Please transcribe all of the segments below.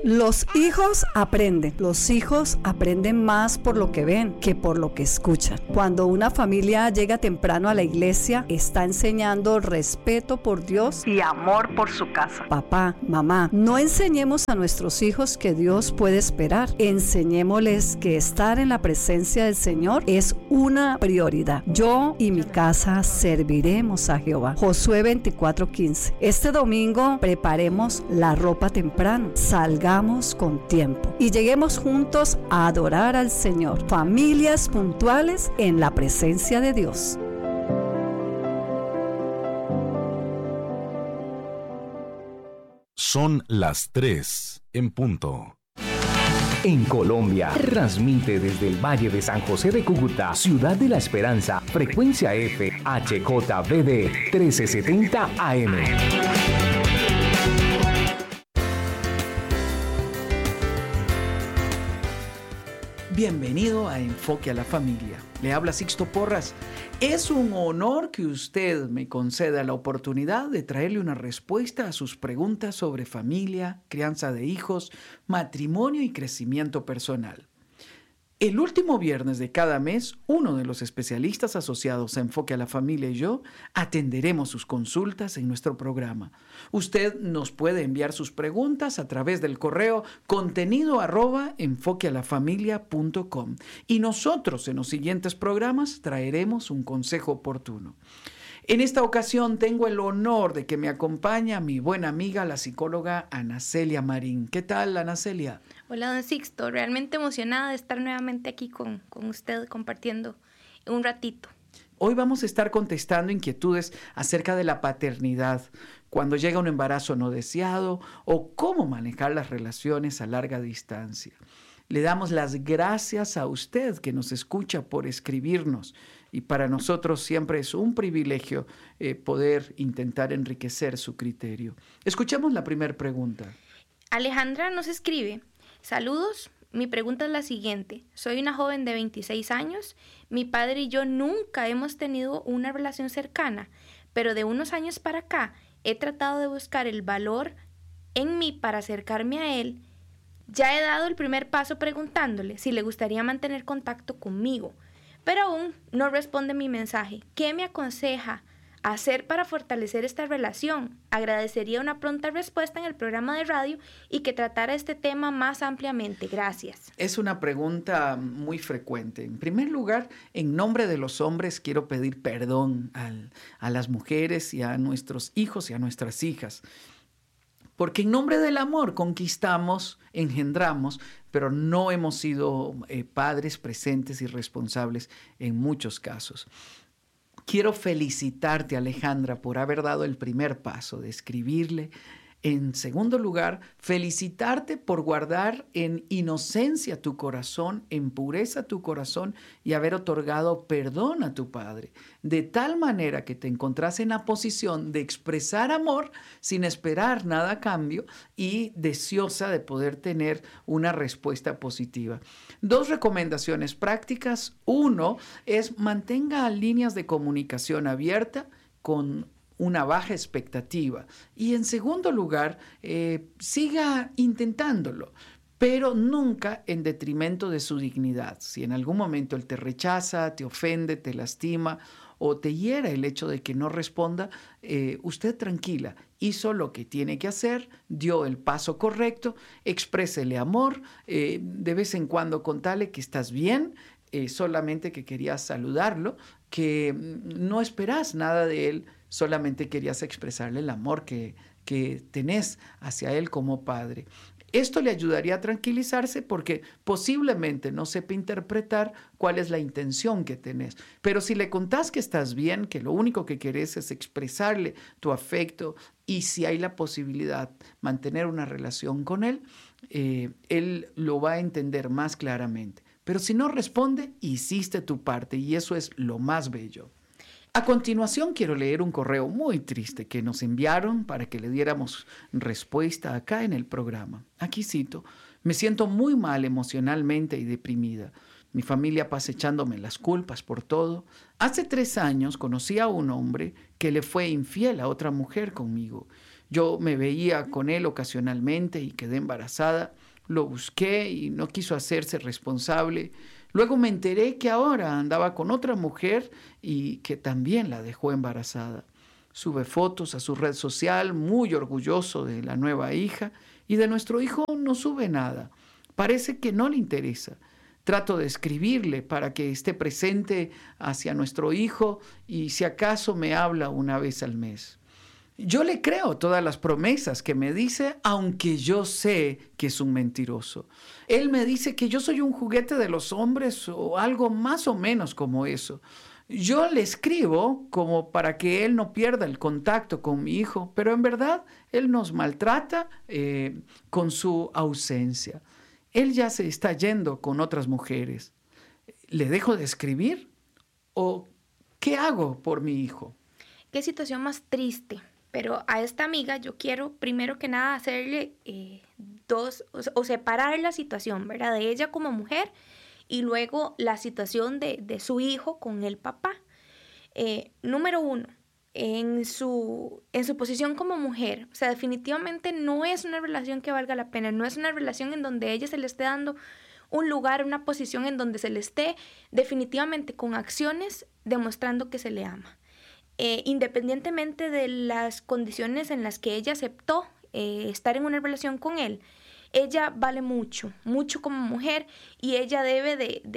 Los hijos aprenden. Los hijos aprenden más por lo que ven que por lo que escuchan. Cuando una familia llega temprano a la iglesia, está enseñando respeto por Dios y amor por su casa. Papá, mamá, no enseñemos a nuestros hijos que Dios puede esperar. Enseñémosles que estar en la presencia del Señor es una prioridad. Yo y mi casa serviremos a Jehová. Josué 24:15. Este domingo preparemos la ropa temprano. Salgamos con tiempo y lleguemos juntos a adorar al Señor. Familias puntuales en la presencia de Dios. Son las 3 en punto. En Colombia, transmite desde el Valle de San José de Cúcuta, Ciudad de la Esperanza, frecuencia F, HJBD 1370 AM. Bienvenido a Enfoque a la Familia. Le habla Sixto Porras. Es un honor que usted me conceda la oportunidad de traerle una respuesta a sus preguntas sobre familia, crianza de hijos, matrimonio y crecimiento personal. El último viernes de cada mes, uno de los especialistas asociados a Enfoque a la Familia y yo atenderemos sus consultas en nuestro programa. Usted nos puede enviar sus preguntas a través del correo contenido@enfoquealafamilia.com y nosotros en los siguientes programas traeremos un consejo oportuno. En esta ocasión tengo el honor de que me acompañe mi buena amiga, la psicóloga Ana Celia Marín. ¿Qué tal, Ana Celia? Hola, don Sixto. Realmente emocionada de estar nuevamente aquí con usted compartiendo un ratito. Hoy vamos a estar contestando inquietudes acerca de la paternidad, cuando llega un embarazo no deseado o cómo manejar las relaciones a larga distancia. Le damos las gracias a usted que nos escucha por escribirnos. Y para nosotros siempre es un privilegio poder intentar enriquecer su criterio. Escuchemos la primera pregunta. Alejandra nos escribe: saludos, mi pregunta es la siguiente. Soy una joven de 26 años. Mi padre y yo nunca hemos tenido una relación cercana, pero de unos años para acá he tratado de buscar el valor en mí para acercarme a él. Ya he dado el primer paso preguntándole si le gustaría mantener contacto conmigo, pero aún no responde mi mensaje. ¿Qué me aconseja hacer para fortalecer esta relación? Agradecería una pronta respuesta en el programa de radio y que tratara este tema más ampliamente. Gracias. Es una pregunta muy frecuente. En primer lugar, en nombre de los hombres, quiero pedir perdón a las mujeres y a nuestros hijos y a nuestras hijas. Porque en nombre del amor conquistamos, engendramos, pero no hemos sido padres presentes y responsables en muchos casos. Quiero felicitarte, Alejandra, por haber dado el primer paso de escribirle. En segundo lugar, felicitarte por guardar en inocencia tu corazón, en pureza tu corazón y haber otorgado perdón a tu padre, de tal manera que te encontrás en la posición de expresar amor sin esperar nada a cambio y deseosa de poder tener una respuesta positiva. 2 recomendaciones prácticas. 1 es mantenga líneas de comunicación abierta con una baja expectativa. Y en segundo lugar, siga intentándolo, pero nunca en detrimento de su dignidad. Si en algún momento él te rechaza, te ofende, te lastima o te hiera el hecho de que no responda, usted tranquila, hizo lo que tiene que hacer, dio el paso correcto, exprésele amor, de vez en cuando contale que estás bien, solamente que querías saludarlo, que no esperas nada de él, solamente querías expresarle el amor que tenés hacia él como padre. Esto le ayudaría a tranquilizarse porque posiblemente no sepa interpretar cuál es la intención que tenés. Pero si le contás que estás bien, que lo único que querés es expresarle tu afecto y si hay la posibilidad mantener una relación con él, él lo va a entender más claramente. Pero si no responde, hiciste tu parte y eso es lo más bello. A continuación quiero leer un correo muy triste que nos enviaron para que le diéramos respuesta acá en el programa. Aquí cito: me siento muy mal emocionalmente y deprimida. Mi familia pasa echándome las culpas por todo. Hace 3 años conocí a un hombre que le fue infiel a otra mujer conmigo. Yo me veía con él ocasionalmente y quedé embarazada. Lo busqué y no quiso hacerse responsable. Luego me enteré que ahora andaba con otra mujer y que también la dejó embarazada. Sube fotos a su red social, muy orgulloso de la nueva hija, y de nuestro hijo no sube nada. Parece que no le interesa. Trato de escribirle para que esté presente hacia nuestro hijo y si acaso me habla una vez al mes. Yo le creo todas las promesas que me dice, aunque yo sé que es un mentiroso. Él me dice que yo soy un juguete de los hombres o algo más o menos como eso. Yo le escribo como para que él no pierda el contacto con mi hijo, pero en verdad él nos maltrata con su ausencia. Él ya se está yendo con otras mujeres. ¿Le dejo de escribir? ¿O qué hago por mi hijo? Qué situación más triste. Pero a esta amiga yo quiero primero que nada hacerle separar la situación, ¿verdad? De ella como mujer y luego la situación de su hijo con el papá. Número 1, en su posición como mujer, o sea, definitivamente no es una relación que valga la pena, no es una relación en donde ella se le esté dando un lugar, una posición en donde se le esté definitivamente con acciones demostrando que se le ama. Independientemente de las condiciones en las que ella aceptó estar en una relación con él, ella vale mucho, mucho como mujer y ella debe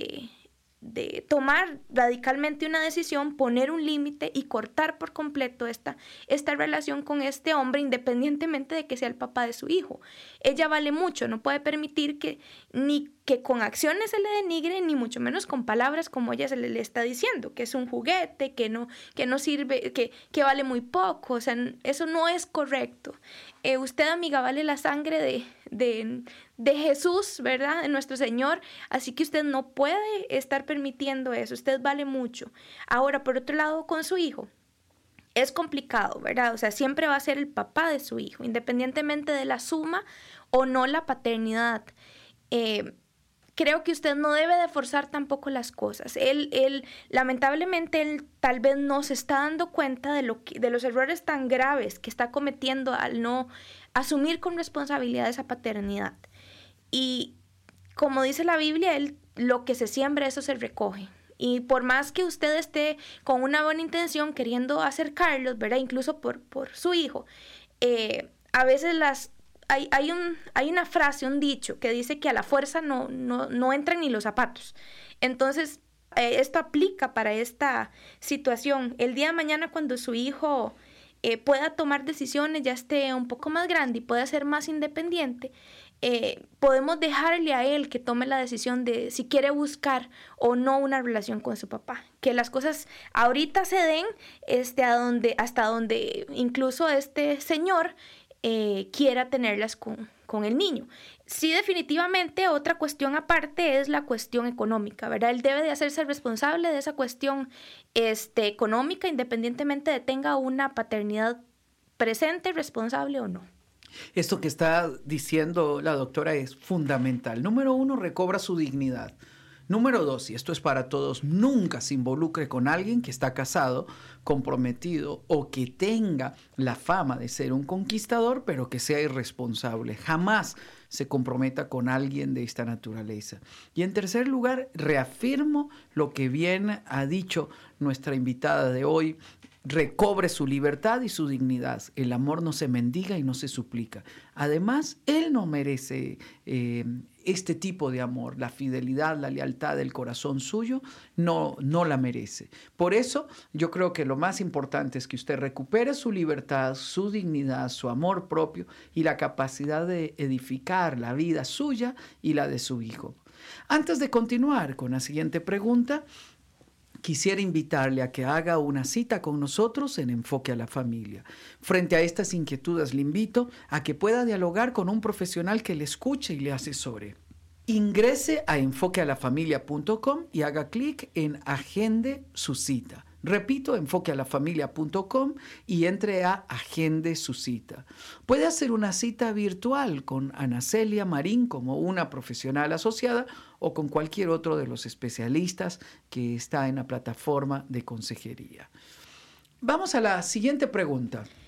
de tomar radicalmente una decisión, poner un límite y cortar por completo esta relación con este hombre independientemente de que sea el papá de su hijo. Ella vale mucho, no puede permitir que ni que con acciones se le denigre, ni mucho menos con palabras como ella se le está diciendo, que es un juguete, que no sirve, que vale muy poco, o sea, eso no es correcto. Usted, amiga, vale la sangre de Jesús, ¿verdad? De nuestro Señor, así que usted no puede estar permitiendo eso, usted vale mucho. Ahora, por otro lado, con su hijo, es complicado, ¿verdad? O sea, siempre va a ser el papá de su hijo, independientemente de la suma o no la paternidad. Creo que usted no debe de forzar tampoco las cosas. Lamentablemente, él tal vez no se está dando cuenta de los errores tan graves que está cometiendo al no asumir con responsabilidad esa paternidad. Y como dice la Biblia, lo que se siembra, eso se recoge. Y por más que usted esté con una buena intención queriendo acercarlos, ¿verdad? Incluso por su hijo, a veces hay una frase, un dicho que dice que a la fuerza no entran ni los zapatos. Entonces, esto aplica para esta situación. El día de mañana, cuando su hijo pueda tomar decisiones, ya esté un poco más grande y pueda ser más independiente, podemos dejarle a él que tome la decisión de si quiere buscar o no una relación con su papá. Que las cosas ahorita se den hasta donde incluso este señor quiera tenerlas con el niño. Sí, definitivamente otra cuestión aparte es la cuestión económica, ¿verdad? Él debe de hacerse responsable de esa cuestión económica, independientemente de tenga una paternidad presente, responsable o no. Esto que está diciendo la doctora es fundamental. Número 1, recobra su dignidad. Número 2, y esto es para todos, nunca se involucre con alguien que está casado, comprometido o que tenga la fama de ser un conquistador, pero que sea irresponsable. Jamás se comprometa con alguien de esta naturaleza. Y en tercer lugar, reafirmo lo que bien ha dicho nuestra invitada de hoy. Recobre su libertad y su dignidad. El amor no se mendiga y no se suplica. Además, él no merece este tipo de amor. La fidelidad, la lealtad del corazón suyo no la merece. Por eso, yo creo que lo más importante es que usted recupere su libertad, su dignidad, su amor propio y la capacidad de edificar la vida suya y la de su hijo. Antes de continuar con la siguiente pregunta, quisiera invitarle a que haga una cita con nosotros en Enfoque a la Familia. Frente a estas inquietudes, le invito a que pueda dialogar con un profesional que le escuche y le asesore. Ingrese a enfoquealafamilia.com y haga clic en Agende su cita. Repito, enfoquealafamilia.com y entre a Agende su cita. Puede hacer una cita virtual con Ana Celia Marín como una profesional asociada o con cualquier otro de los especialistas que está en la plataforma de consejería. Vamos a la siguiente pregunta.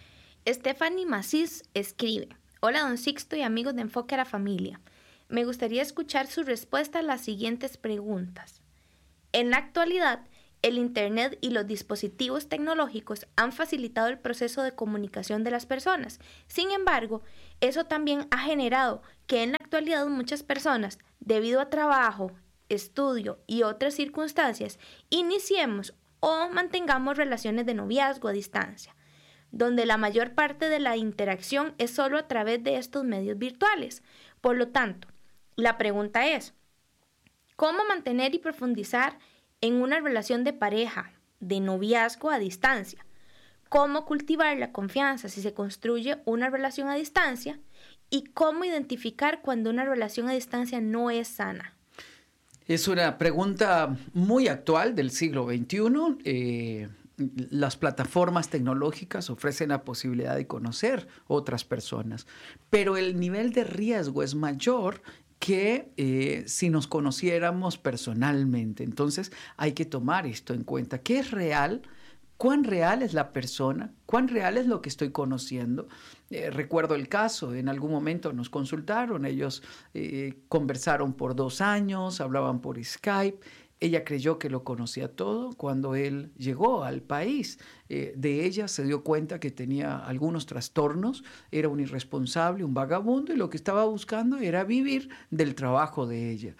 Stephanie Macís escribe: Hola, don Sixto y amigos de Enfoque a la Familia. Me gustaría escuchar su respuesta a las siguientes preguntas. En la actualidad, el Internet y los dispositivos tecnológicos han facilitado el proceso de comunicación de las personas. Sin embargo, eso también ha generado que en la actualidad muchas personas, debido a trabajo, estudio y otras circunstancias, iniciemos o mantengamos relaciones de noviazgo a distancia, donde la mayor parte de la interacción es solo a través de estos medios virtuales. Por lo tanto, la pregunta es, ¿cómo mantener y profundizar en una relación de pareja, de noviazgo a distancia? ¿Cómo cultivar la confianza si se construye una relación a distancia? ¿Y cómo identificar cuando una relación a distancia no es sana? Es una pregunta muy actual del siglo XXI. Las plataformas tecnológicas ofrecen la posibilidad de conocer otras personas, pero el nivel de riesgo es mayor que si nos conociéramos personalmente. Entonces hay que tomar esto en cuenta. ¿Qué es real? ¿Cuán real es la persona? ¿Cuán real es lo que estoy conociendo? Recuerdo el caso, en algún momento nos consultaron, ellos conversaron por 2 años, hablaban por Skype. Ella creyó que lo conocía todo. Cuando él llegó al país de ella, se dio cuenta que tenía algunos trastornos, era un irresponsable, un vagabundo, y lo que estaba buscando era vivir del trabajo de ella.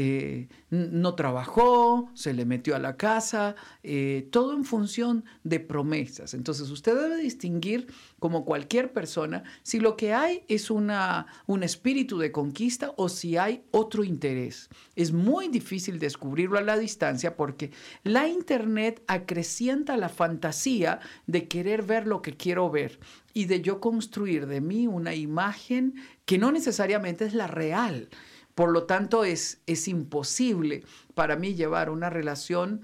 No trabajó, se le metió a la casa, todo en función de promesas. Entonces usted debe distinguir, como cualquier persona, si lo que hay es un espíritu de conquista o si hay otro interés. Es muy difícil descubrirlo a la distancia porque la Internet acrecienta la fantasía de querer ver lo que quiero ver y de yo construir de mí una imagen que no necesariamente es la real. Por lo tanto, es imposible para mí llevar una relación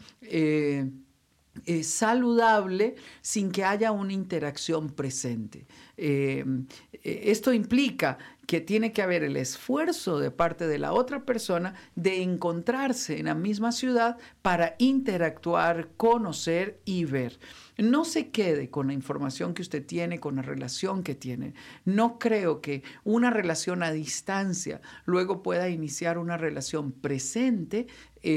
saludable sin que haya una interacción presente. Esto implica que tiene que haber el esfuerzo de parte de la otra persona de encontrarse en la misma ciudad para interactuar, conocer y ver. No se quede con la información que usted tiene, con la relación que tiene. No creo que una relación a distancia luego pueda iniciar una relación presente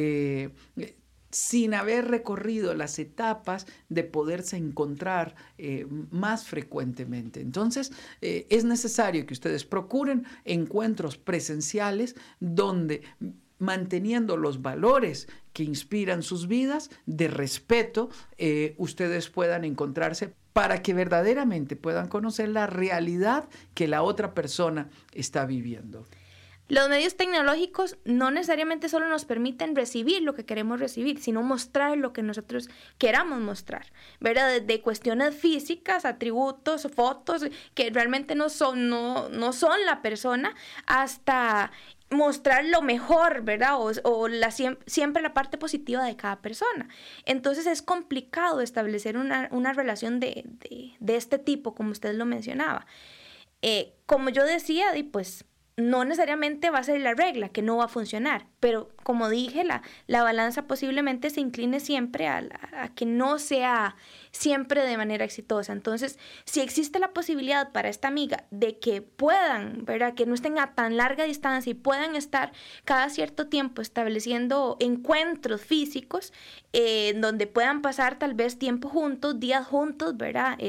sin haber recorrido las etapas de poderse encontrar más frecuentemente. Entonces, es necesario que ustedes procuren encuentros presenciales donde, manteniendo los valores que inspiran sus vidas de respeto, ustedes puedan encontrarse para que verdaderamente puedan conocer la realidad que la otra persona está viviendo. Los medios tecnológicos no necesariamente solo nos permiten recibir lo que queremos recibir, sino mostrar lo que nosotros queramos mostrar, ¿verdad? De cuestiones físicas, atributos, fotos que realmente no son la persona, hasta mostrar lo mejor, ¿verdad? Siempre la parte positiva de cada persona. Entonces es complicado establecer una relación de este tipo, como usted lo mencionaba. Como yo decía, pues no necesariamente va a ser la regla, que no va a funcionar, pero como dije, la balanza posiblemente se incline siempre a que no sea siempre de manera exitosa. Entonces, si existe la posibilidad para esta amiga de que puedan, ¿verdad?, que no estén a tan larga distancia y puedan estar cada cierto tiempo estableciendo encuentros físicos donde puedan pasar tal vez tiempo juntos, días juntos, ¿verdad?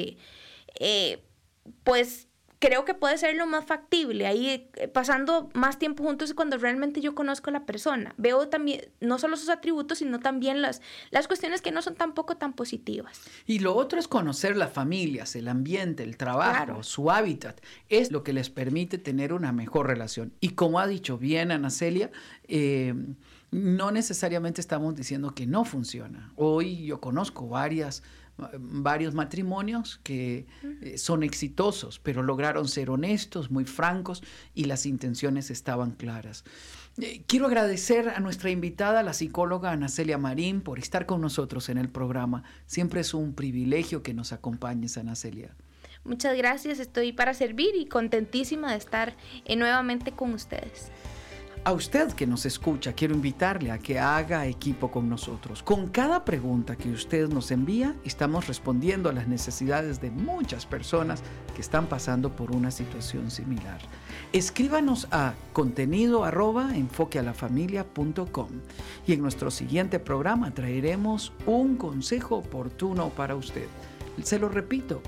Pues creo que puede ser lo más factible. Ahí pasando más tiempo juntos es cuando realmente yo conozco a la persona. Veo también no solo sus atributos, sino también las cuestiones que no son tampoco tan positivas. Y lo otro es conocer las familias, el ambiente, el trabajo, claro, su hábitat. Es lo que les permite tener una mejor relación. Y como ha dicho bien Ana Celia, no necesariamente estamos diciendo que no funciona. Hoy yo conozco varios matrimonios que son exitosos, pero lograron ser honestos, muy francos, y las intenciones estaban claras. Quiero agradecer a nuestra invitada, la psicóloga Ana Celia Marín, por estar con nosotros en el programa. Siempre es un privilegio que nos acompañes, Ana Celia. Muchas gracias, estoy para servir y contentísima de estar nuevamente con ustedes. A usted que nos escucha, quiero invitarle a que haga equipo con nosotros. Con cada pregunta que usted nos envía, estamos respondiendo a las necesidades de muchas personas que están pasando por una situación similar. Escríbanos a contenido@enfoquealafamilia.com y en nuestro siguiente programa traeremos un consejo oportuno para usted. Se lo repito,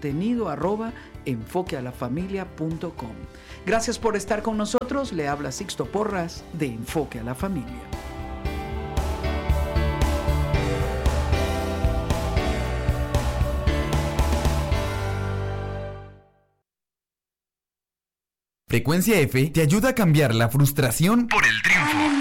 contenido@enfoquealafamilia.com. Gracias por estar con nosotros. Le habla Sixto Porras de Enfoque a la Familia. Frecuencia F te ayuda a cambiar la frustración por el triunfo.